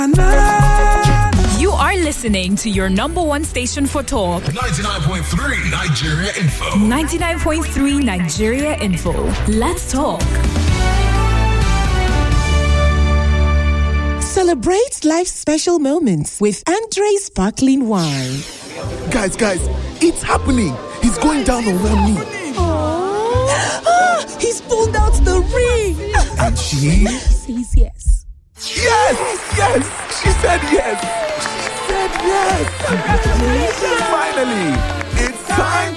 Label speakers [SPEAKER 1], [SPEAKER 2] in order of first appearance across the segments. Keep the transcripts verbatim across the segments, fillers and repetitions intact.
[SPEAKER 1] You are listening to your number one station for talk.
[SPEAKER 2] ninety-nine point three Nigeria Info.
[SPEAKER 1] ninety-nine point three Nigeria Info. Let's talk.
[SPEAKER 3] Celebrate life's special moments with Andre Sparkling Wine.
[SPEAKER 4] Guys, guys, it's happening. He's going down on one knee.
[SPEAKER 3] Ah, he's pulled out the ring.
[SPEAKER 4] And she
[SPEAKER 3] says yes.
[SPEAKER 4] Yes, yes. She said yes. She said yes. Finally, it's time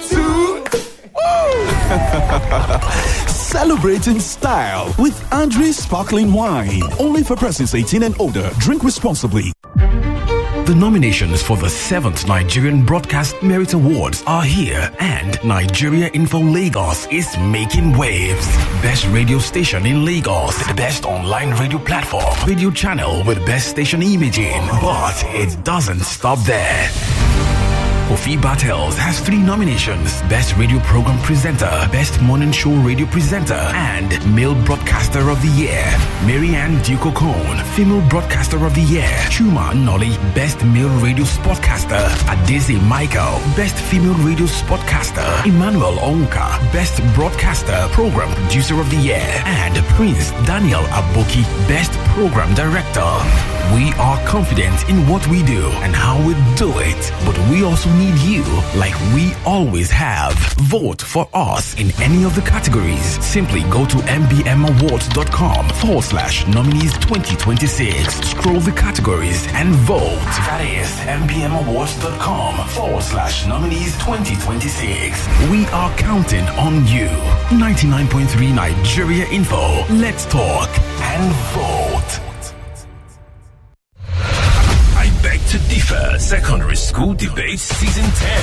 [SPEAKER 4] to
[SPEAKER 5] celebrate in style with Andre Sparkling Wine. Only for persons eighteen and older. Drink responsibly.
[SPEAKER 6] The nominations for the seventh Nigerian Broadcast Merit Awards are here, and Nigeria Info Lagos is making waves. Best radio station in Lagos, best online radio platform, radio channel with best station imaging. But it doesn't stop there. Kofi Battles has three nominations: Best Radio Program Presenter, Best Morning Show Radio Presenter, and Male Broadcaster of the Year. Marianne Duke-Okon, Female Broadcaster of the Year. Chuma Nolly, Best Male Radio Sportcaster. Adese Michael, Best Female Radio Sportcaster. Emmanuel Onka, Best Broadcaster, Program Producer of the Year. And Prince Daniel Aboki, Best Program Director. We are confident in what we do and how we do it, but we also need you like we always have. Vote for us in any of the categories. Simply go to mbmawards.com forward slash nominees 2026. Scroll the categories and vote. That is mbmawards.com forward slash nominees 2026. We are counting on you. ninety-nine point three Nigeria Info. Let's talk and vote.
[SPEAKER 2] Beg to Differ Secondary School Debate Season ten.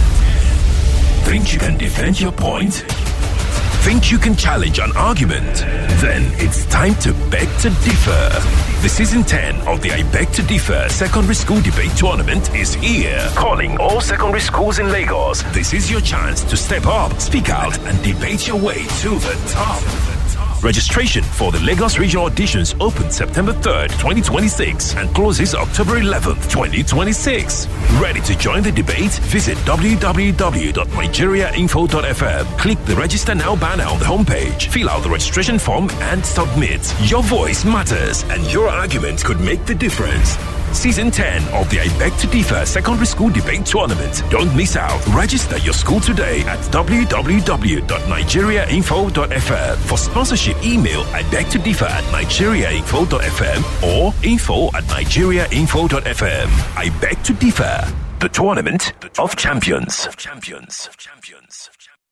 [SPEAKER 2] Think you can defend your point? Think you can challenge an argument? Then it's time to Beg to Differ. The Season ten of the I Beg to Differ Secondary School Debate Tournament is here. Calling all secondary schools in Lagos, this is your chance to step up, speak out, and debate your way to the top. Registration for the Lagos Regional Auditions opens September third, twenty twenty-six and closes October eleventh, twenty twenty-six. Ready to join the debate? Visit w w w dot nigeria info dot f m. Click the Register Now banner on the homepage. Fill out the registration form and submit. Your voice matters and your argument could make the difference. Season ten of the I Beg to Differ Secondary School Debate Tournament. Don't miss out. Register your school today at w w w dot nigeria info dot f m. For sponsorship, email I beg to differ at nigeria info dot f m or info at nigeria info dot f m. I Beg to Differ, the tournament of champions. Of champions. Of champions.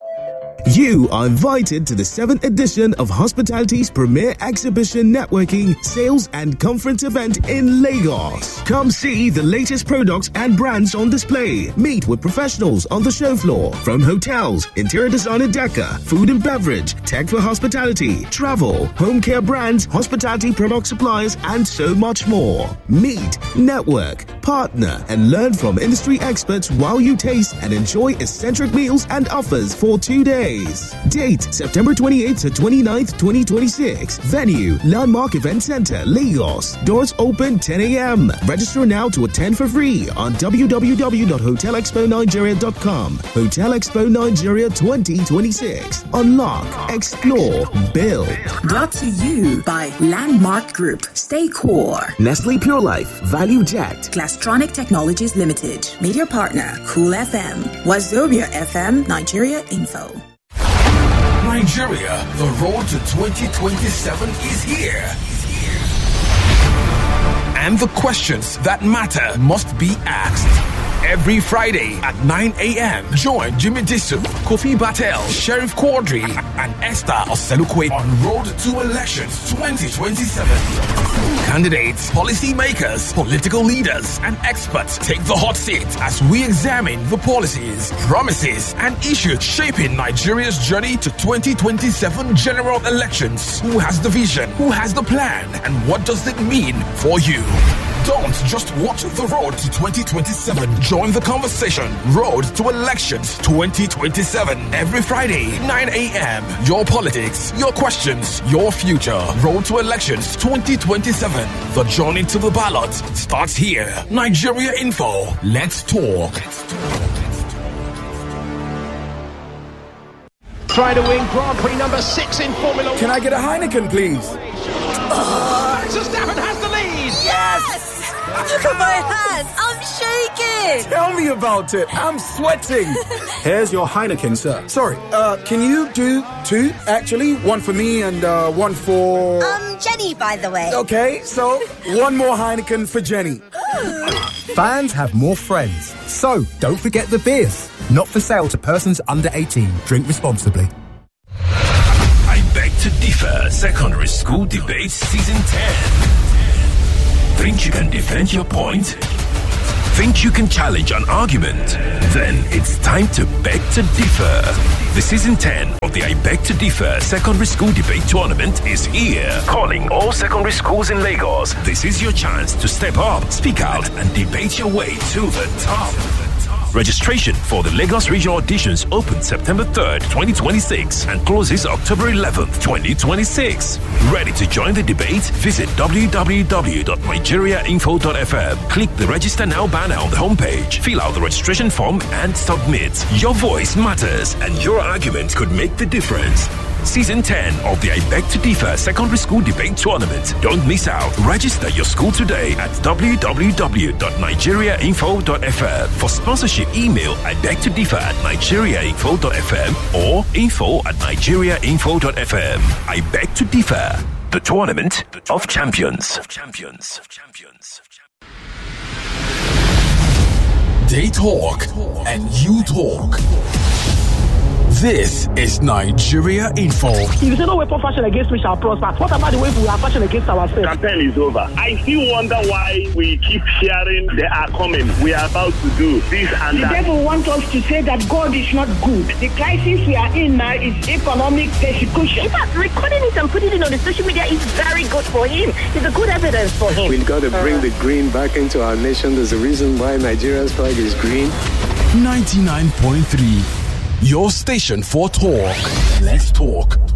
[SPEAKER 7] You are invited to the seventh edition of Hospitality's premier exhibition, networking, sales and conference event in Lagos. Come see the latest products and brands on display. Meet with professionals on the show floor from hotels, interior design and decor, food and beverage, tech for hospitality, travel, home care brands, hospitality product suppliers, and so much more. Meet, network, partner, and learn from industry experts while you taste and enjoy eccentric meals and offers for two days. Date September twenty-eighth to twenty-ninth, twenty twenty-six. Venue Landmark Event Center, Lagos. Doors open ten a.m. Register now to attend for free on w w w dot hotel expo nigeria dot com. Hotel Expo Nigeria twenty twenty-six. Unlock, explore, build.
[SPEAKER 8] Brought to you by Landmark Group. Stay core.
[SPEAKER 7] Nestle Pure Life, Value Jet.
[SPEAKER 8] Glastronic Technologies Limited. Media partner Cool F M. Wazobia F M. Nigeria Info.
[SPEAKER 2] Nigeria, the road to twenty twenty-seven is here.
[SPEAKER 6] And the questions that matter must be asked. Every Friday at nine a.m. Join Jimmy Disu, Kofi Batel, Sheriff Quadri, and Esther Oselukwe on Road to Elections twenty twenty-seven. Candidates, policy makers, political leaders, and experts take the hot seat as we examine the policies, promises, and issues shaping Nigeria's journey to twenty twenty-seven general elections. Who has the vision? Who has the plan? And what does it mean for you?
[SPEAKER 5] Don't just watch the road to twenty twenty-seven. Join the conversation. Road to Elections twenty twenty-seven. Every Friday, nine a.m. Your politics, your questions, your future. Road to Elections twenty twenty-seven. The journey to the ballot starts here. Nigeria Info. Let's talk.
[SPEAKER 9] Trying to win Grand Prix number six in Formula One.
[SPEAKER 10] Can I get a Heineken, please?
[SPEAKER 9] Oh, Verstappen has the lead!
[SPEAKER 11] Yes! Look at my hands! I'm shaking!
[SPEAKER 10] Tell me about it. I'm sweating. Here's your Heineken, sir. Sorry, uh, can you do two, actually? One for me and uh, one for...
[SPEAKER 11] Um, Jenny, by the way.
[SPEAKER 10] Okay, so one more Heineken for Jenny.
[SPEAKER 11] Ooh.
[SPEAKER 12] Fans have more friends. So, don't forget the beers. Not for sale to persons under eighteen. Drink responsibly.
[SPEAKER 2] I beg to differ. Secondary School Debate Season ten. Think you can defend your point? Think you can challenge an argument? Then it's time to beg to differ. The Season ten of the I Beg to Differ Secondary School Debate Tournament is here. Calling all secondary schools in Lagos. This is your chance to step up, speak out, and debate your way to the top. Registration for the Lagos Regional Auditions opens September third, twenty twenty-six and closes October eleventh, twenty twenty-six. Ready to join the debate? Visit w w w dot nigeria info dot f m. Click the Register Now banner on the homepage. Fill out the registration form and submit. Your voice matters and your argument could make the difference. Season ten of the I Beg to Differ Secondary School Debate Tournament. Don't miss out. Register your school today at w w w dot nigeria info dot f m. For sponsorship, email I beg to differ at nigeria info dot f m or info at nigeria info dot f m. I Beg to Differ, the tournament of champions. Of champions. Of champions.
[SPEAKER 5] They talk and you talk. This is Nigeria Info.
[SPEAKER 13] If you say no weapon fashion against me shall prosper, what about the way we are fashion against ourselves?
[SPEAKER 14] Campaign is over. I still wonder why we keep hearing they are coming. We are about to do this and
[SPEAKER 13] the
[SPEAKER 14] that.
[SPEAKER 13] The devil wants us to say that God is not good. The crisis we are in now is economic persecution.
[SPEAKER 15] In fact, recording it and putting it on the social media is very good for him. It's a good evidence for him.
[SPEAKER 16] We've got to bring uh, the green back into our nation. There's a reason why Nigeria's flag is green.
[SPEAKER 5] ninety-nine point three. Your station for talk. Let's talk.